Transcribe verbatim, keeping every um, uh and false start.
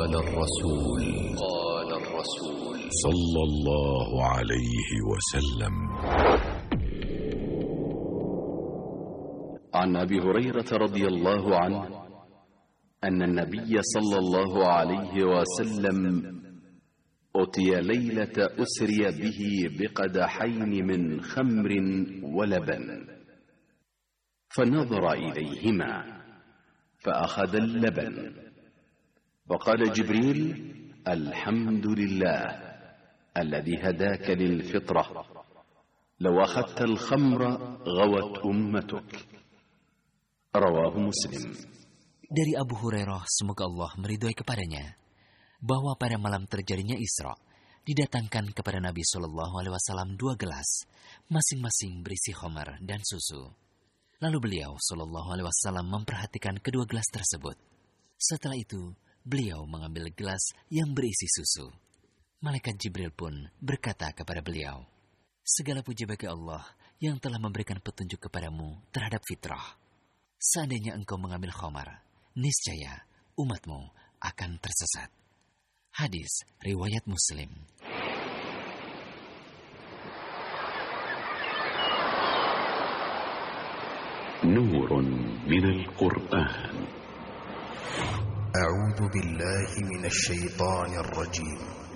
قال الرسول قال الرسول صلى الله عليه وسلم. عن أبي هريرة رضي الله عنه أن النبي صلى الله عليه وسلم أتي ليلة أسري به بقدحين من خمر ولبن، فنظر إليهما فأخذ اللبن، فقال جبريل: الحمد لله الذي هداك للفطرة، لو أخذت الخمر غوت أمتك. رواه مسلم. Dari Abu Hurairah, semoga Allah meridhoi kepadanya, bahwa pada malam terjadinya Isra, didatangkan kepada Nabi Shallallahu Alaihi Wasallam dua gelas, masing-masing berisi khamar dan susu. Lalu beliau Shallallahu Alaihi Wasallam memperhatikan kedua gelas tersebut. Setelah itu, beliau mengambil gelas yang berisi susu. Malaikat Jibril pun berkata kepada beliau, segala puji bagi Allah yang telah memberikan petunjuk kepadamu terhadap fitrah. Seandainya engkau mengambil khamar, niscaya umatmu akan tersesat. Hadis riwayat Muslim. نور من القرآن. أعوذ بالله من الشيطان الرجيم.